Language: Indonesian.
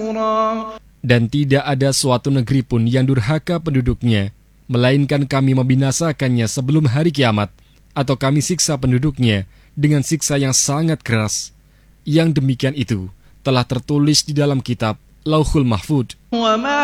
نفورا. Dan tidak ada suatu negeri pun yang durhaka penduduknya, melainkan kami membinasakannya sebelum hari kiamat, atau kami siksa penduduknya dengan siksa yang sangat keras. Yang demikian itu telah tertulis di dalam kitab Lauhul Mahfud. وما